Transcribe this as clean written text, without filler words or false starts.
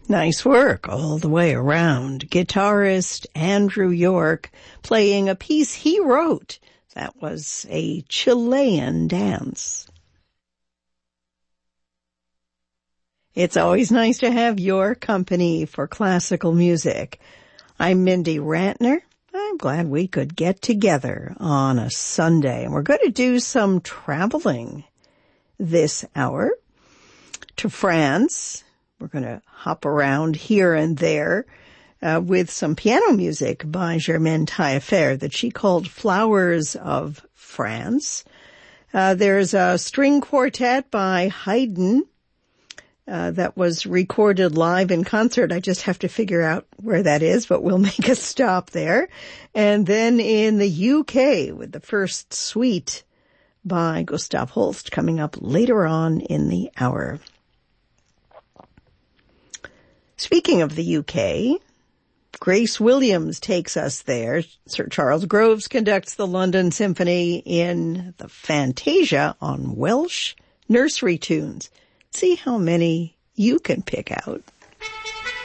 Nice work all the way around. Guitarist Andrew York playing a piece he wrote. That was a Chilean dance. It's always nice to have your company for classical music. I'm Mindy Rantner. I'm glad we could get together on a Sunday. And we're going to do some traveling this hour to France. We're going to hop around here and there with some piano music by Germaine Taillefer that she called Flowers of France. There's a string quartet by Haydn that was recorded live in concert. I just have to figure out where that is, but we'll make a stop there. And then in the UK with the first suite by Gustav Holst coming up later on in the hour. Speaking of the UK, Grace Williams takes us there. Sir Charles Groves conducts the London Symphony in the Fantasia on Welsh nursery tunes. See how many you can pick out.